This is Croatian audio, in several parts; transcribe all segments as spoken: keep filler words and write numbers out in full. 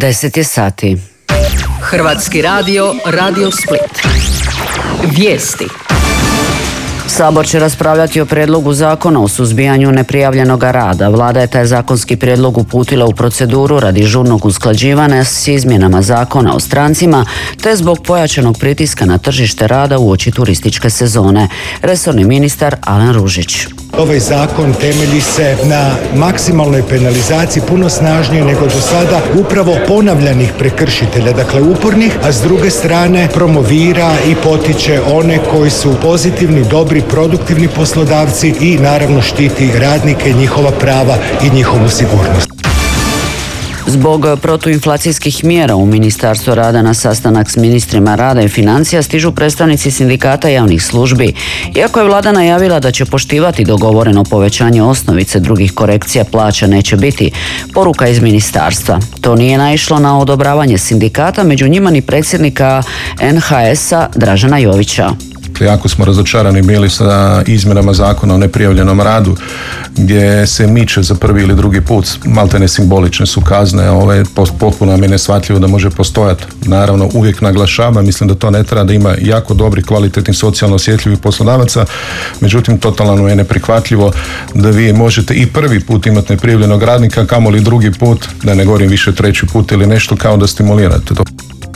deset je sati. Hrvatski radio, Radio Split. Vijesti. Sabor će raspravljati o prijedlogu zakona o suzbijanju neprijavljenog rada. Vlada je taj zakonski prijedlog uputila u proceduru radi žurnog usklađivanja s izmjenama zakona o strancima, te zbog pojačanog pritiska na tržište rada uoči turističke sezone. Resorni ministar Alen Ružić. Ovaj zakon temelji se na maksimalnoj penalizaciji, puno snažnije nego do sada, upravo ponavljanih prekršitelja, dakle upornih, a s druge strane promovira i potiče one koji su pozitivni, dobri, produktivni poslodavci i naravno štiti radnike, njihova prava i njihovu sigurnost. Zbog protuinflacijskih mjera u Ministarstvu rada na sastanak s ministrima rada i financija stižu predstavnici sindikata javnih službi. Iako je vlada najavila da će poštivati dogovoreno povećanje osnovice, drugih korekcija plaća neće biti. Poruka iz ministarstva. To nije naišlo na odobravanje sindikata, među njima ni predsjednika en ha es-a Dražena Jovića. Jako smo razočarani bili sa izmjenama zakona o neprijavljenom radu, gdje se miče za prvi ili drugi put, maltene simbolične su kazne, ove, potpuno nam je neshvatljivo da može postojati. Naravno, uvijek naglašava, mislim da to ne treba, da ima jako dobrih, kvalitetnih, socijalno osjetljivih poslodavaca, međutim, totalno je neprihvatljivo da vi možete i prvi put imati neprijavljenog radnika, kamoli drugi put, da ne govorim više treći put ili nešto, kao da stimulirate to.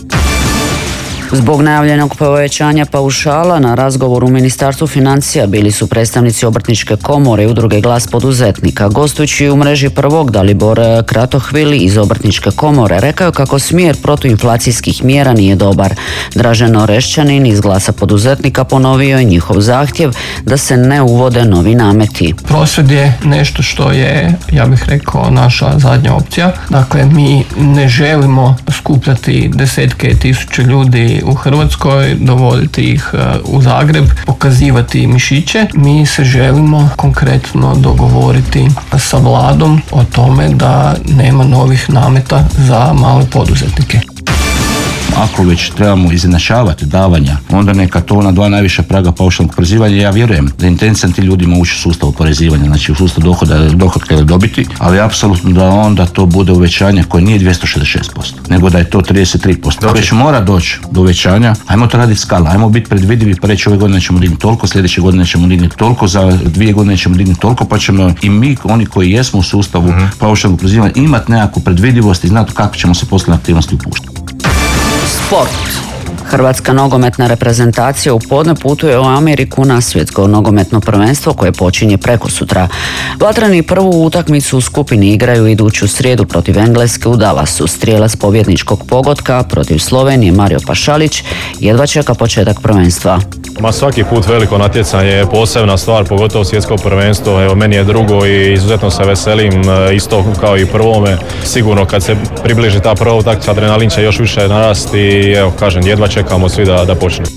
Zbog najavljenog povećanja paušala na razgovoru u Ministarstvu financija bili su predstavnici Obrtničke komore i udruge Glas poduzetnika. Gostujući u mreži Prvog, Dalibor Kratohvili iz Obrtničke komore rekao kako smjer protuinflacijskih mjera nije dobar. Dražen Orešćanin iz Glasa poduzetnika ponovio je njihov zahtjev da se ne uvode novi nameti. Prosvjed je nešto što je, ja bih rekao, naša zadnja opcija. Dakle, mi ne želimo skupljati desetke tisuće ljudi u Hrvatskoj, dovoditi ih u Zagreb, pokazivati mišiće. Mi se želimo konkretno dogovoriti sa vladom o tome da nema novih nameta za male poduzetnike. Ako već trebamo izjednačavati davanja, onda neka to na dva najviša praga paušalnog oporezivanja. Ja vjerujem da je intencija ti ljudima ući u sustav oporezivanja, znači u sustav dohoda, dohotka ili dobiti, ali apsolutno da onda to bude uvećanje koje nije dvjesto šezdeset šest posto, nego da je to trideset tri posto. Već mora doći do uvećanja, ajmo to raditi skala, ajmo biti predvidivi, pa reći ove godine ćemo dignuti toliko, sljedeće godine ćemo dignuti toliko, za dvije godine ćemo dignuti toliko, pa ćemo i mi, oni koji jesmo u sustavu mm-hmm. paušalnog oporezivanja, imati nekakvu predvidivost i znati kako ćemo se poslovne aktivnosti upuštati. Sport. Hrvatska nogometna reprezentacija u podne putuje u Ameriku na svjetsko nogometno prvenstvo koje počinje prekosutra. Vatreni prvu utakmicu u skupini igraju iduću srijedu protiv Engleske u Dallasu. Strijelac pobjedničkog pogotka protiv Slovenije Mario Pašalić jedva čeka početak prvenstva. Ma svaki put veliko natjecanje je posebna stvar, pogotovo svjetsko prvenstvo. Evo, meni je drugo i izuzetno se veselim, isto kao i prvome. Sigurno kad se približi ta prva utakmica, adrenalin će još više narasti i evo, kažem, jedva čekamo svi da, da počne.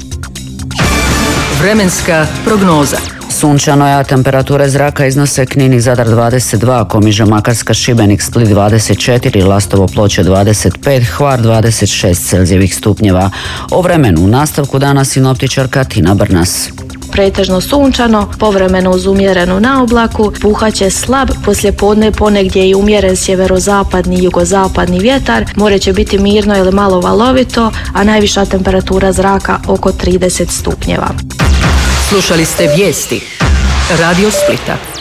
Vremenska prognoza. Sunčano je, a temperature zraka iznose Knin i Zadar dvadeset dva, Komiža, Makarska, Šibenik, Split dvadeset četiri, Lastovo, Ploče dvadeset pet, Hvar dvadeset šest Celzijevih stupnjeva. O vremenu u nastavku dana sinoptičarka Tina Brnas. Pretežno sunčano, povremeno uz umjerenu naoblaku, puhaće slab, poslijepodne ponegdje i umjeren sjeverozapadni i jugozapadni vjetar, more će biti mirno ili malo valovito, a najviša temperatura zraka oko trideset stupnjeva. Slušali ste vijesti Radio Splita.